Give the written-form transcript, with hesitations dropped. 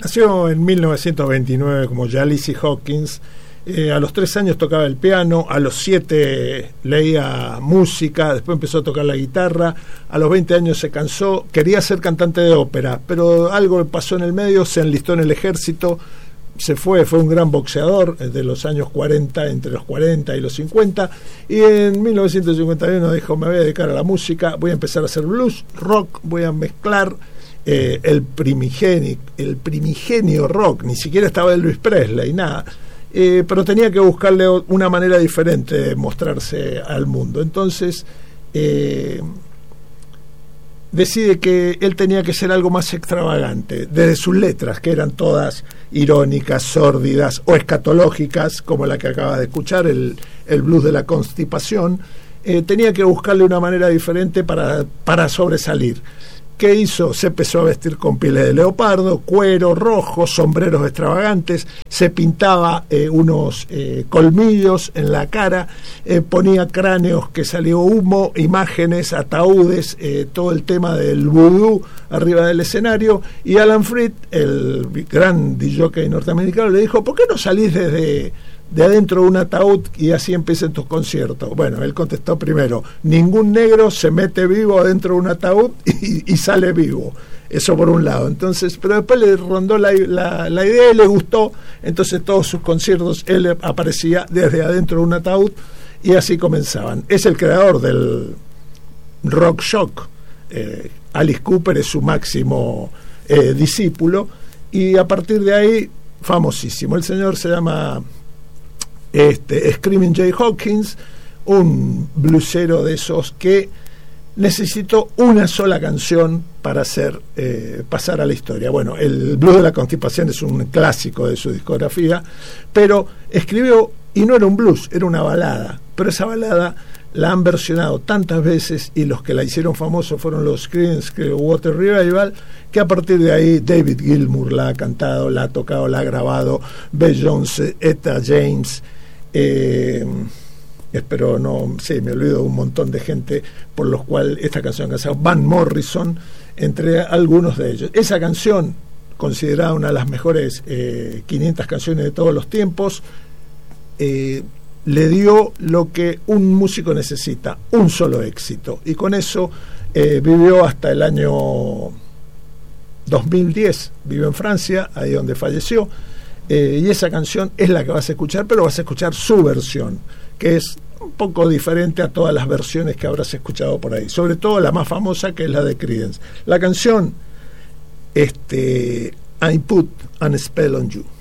Nació en 1929 como Jalisi Hawkins. A los 3 años tocaba el piano, a los 7 leía música, después empezó a tocar la guitarra, a los 20 años se cansó, quería ser cantante de ópera, pero algo pasó en el medio, se enlistó en el ejército, fue un gran boxeador de los años 40, entre los 40 y los 50, y en 1951 dijo: me voy a dedicar a la música, voy a empezar a hacer blues, rock, voy a mezclar el primigenio rock, ni siquiera estaba Elvis Presley, nada. Pero tenía que buscarle una manera diferente de mostrarse al mundo. Entonces decide que él tenía que ser algo más extravagante, desde sus letras, que eran todas irónicas, sórdidas o escatológicas, como la que acaba de escuchar, el blues de la constipación. Tenía que buscarle una manera diferente para sobresalir. ¿Qué hizo? Se empezó a vestir con pieles de leopardo, cuero rojo, sombreros extravagantes, se pintaba unos colmillos en la cara, ponía cráneos que salió humo, imágenes, ataúdes, todo el tema del vudú arriba del escenario, y Alan Freed, el gran DJ norteamericano, le dijo: ¿por qué no salís de adentro de un ataúd y así empiecen tus conciertos? Bueno, él contestó primero: ningún negro se mete vivo adentro de un ataúd y sale vivo. Eso por un lado. Entonces, pero después le rondó la idea y le gustó. Entonces todos sus conciertos él aparecía desde adentro de un ataúd y así comenzaban. Es el creador del rock shock. Alice Cooper es su máximo discípulo, y a partir de ahí, famosísimo. El señor se llama Screaming Jay Hawkins, un bluesero de esos que necesitó una sola canción para pasar a la historia. Bueno, el blues de la constipación es un clásico de su discografía, pero escribió, y no era un blues, era una balada, pero esa balada la han versionado tantas veces, y los que la hicieron famoso fueron los Creedence Clearwater Revival, que a partir de ahí David Gilmour la ha cantado, la ha tocado, la ha grabado, Beth Jones, Etta James, espero no, sí, me olvido de un montón de gente por los cuales esta canción ha cantado, Van Morrison, entre algunos de ellos. Esa canción, considerada una de las mejores 500 canciones de todos los tiempos, le dio lo que un músico necesita: un solo éxito, y con eso vivió hasta el año 2010, vivió en Francia, ahí donde falleció, y esa canción es la que vas a escuchar, pero vas a escuchar su versión, que es un poco diferente a todas las versiones que habrás escuchado por ahí, sobre todo la más famosa, que es la de Creedence. La canción I Put a Spell on You.